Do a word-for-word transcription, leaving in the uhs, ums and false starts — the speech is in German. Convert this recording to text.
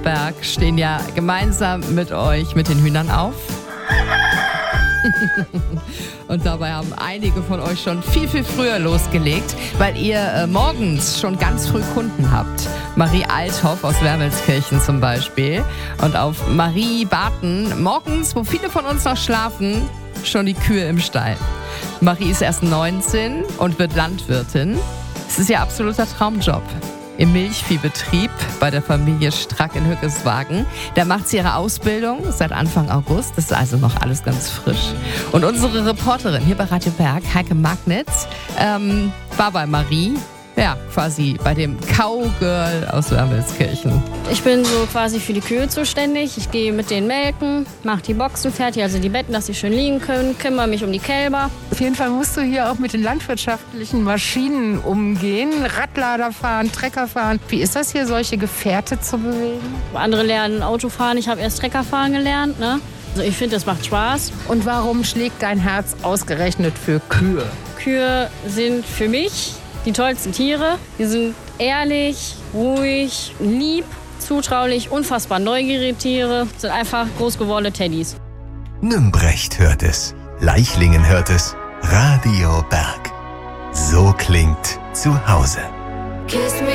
Berg stehen ja gemeinsam mit euch mit den Hühnern auf. Und dabei haben einige von euch schon viel, viel früher losgelegt, weil ihr äh, morgens schon ganz früh Kunden habt. Marie Althoff aus Wermelskirchen zum Beispiel. Und auf Marie Barton morgens, wo viele von uns noch schlafen, schon die Kühe im Stall. Marie ist erst neunzehn und wird Landwirtin. Es ist ihr absoluter Traumjob. Im Milchviehbetrieb bei der Familie Strack in Hückeswagen. Da macht sie ihre Ausbildung seit Anfang August. Das ist also noch alles ganz frisch. Und unsere Reporterin hier bei Radio Berg, Heike Magnitz, ähm, war bei Marie. Ja, quasi bei dem Cowgirl aus Wermelskirchen. Ich bin so quasi für die Kühe zuständig. Ich gehe mit denen melken, mache die Boxen fertig, also die Betten, dass sie schön liegen können, kümmere mich um die Kälber. Auf jeden Fall musst du hier auch mit den landwirtschaftlichen Maschinen umgehen, Radlader fahren, Trecker fahren. Wie ist das hier, solche Gefährte zu bewegen? Andere lernen Autofahren, ich habe erst Treckerfahren gelernt, ne? Also ich finde, das macht Spaß. Und warum schlägt dein Herz ausgerechnet für Kühe? Kühe sind für mich die tollsten Tiere. Die sind ehrlich, ruhig, lieb, zutraulich, unfassbar neugierige Tiere. Sind einfach groß gewordene Teddys. Nümbrecht hört es, Leichlingen hört es, Radio Berg. So klingt zu Hause.